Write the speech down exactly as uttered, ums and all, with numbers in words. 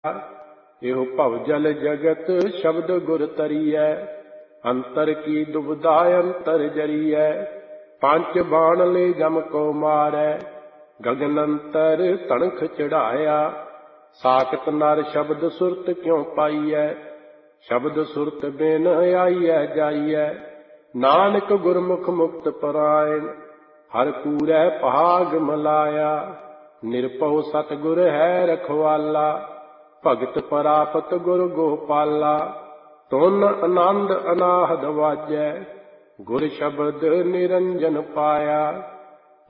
ਇਹੋ ਭਵ ਜਲ ਜਗਤ ਸ਼ਬਦ ਗੁਰ ਤਰੀਐ। ਅੰਤਰ ਕੀ ਦੁਬਿਧਾ ਅੰਤਰ ਜਰੀਐ। ਪੰਜ ਬਾਣ ਲੈ ਜਮ ਕੋ ਮਾਰੈ। ਗਗਨ ਅੰਤਰ ਤਣਖ ਚੜਾਇਆ। ਸਾਖਤ ਨਰ ਸ਼ਬਦ ਸੁਰਤ ਕਿਉ ਪਾਈਐ। ਸ਼ਬਦ ਸੁਰਤ ਬਿਨ ਆਈਐ ਜਾਈਐ। ਨਾਨਕ ਗੁਰਮੁਖ ਮੁਕਤ ਪਰਾਇਣ। ਹਰ ਕੂੜੈ ਭਾਗ ਮਲਾਇਆ। ਨਿਰਭਉ ਸਤਿਗੁਰ ਹੈ ਰਖਵਾਲਾ। ਭਗਤ ਪਰਾਪਤ ਗੁਰ ਗੋਪਾਲਾ। ਤੁਨ ਆਨੰਦ ਅਨਾਹਦ ਵਾਜੈ। ਗੁਰ ਸ਼ਬਦ ਨਿਰੰਜਨ ਪਾਇਆ।